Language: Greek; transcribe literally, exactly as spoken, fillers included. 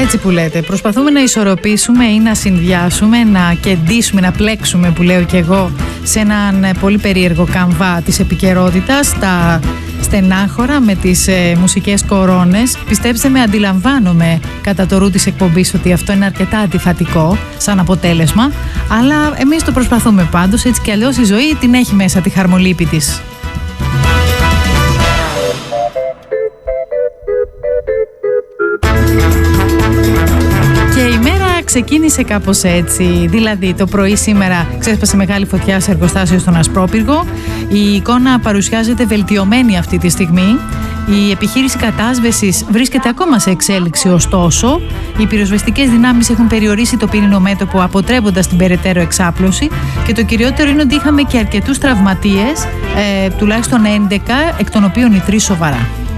Έτσι που λέτε, προσπαθούμε να ισορροπήσουμε ή να συνδυάσουμε, να κεντήσουμε, να πλέξουμε, που λέω και εγώ, σε έναν πολύ περίεργο καμβά της επικαιρότητας, τα στενάχωρα με τις ε, μουσικές κορώνες. Πιστέψτε με, αντιλαμβάνομαι κατά το ρου της εκπομπής ότι αυτό είναι αρκετά αντιφατικό σαν αποτέλεσμα, αλλά εμείς το προσπαθούμε πάντως, έτσι κι αλλιώς η ζωή την έχει μέσα τη χαρμολύπη της. Και η μέρα ξεκίνησε κάπως έτσι, δηλαδή το πρωί σήμερα ξέσπασε μεγάλη φωτιά σε εργοστάσιο στον Ασπρόπυργο. Η εικόνα παρουσιάζεται βελτιωμένη αυτή τη στιγμή. Η επιχείρηση κατάσβεσης βρίσκεται ακόμα σε εξέλιξη, ωστόσο οι πυροσβεστικές δυνάμεις έχουν περιορίσει το πυρηνό μέτωπο, αποτρέποντας την περαιτέρω εξάπλωση, και το κυριότερο είναι ότι είχαμε και αρκετούς τραυματίες, ε, τουλάχιστον έντεκα, εκ των οποίων οι τρεις σοβαρά.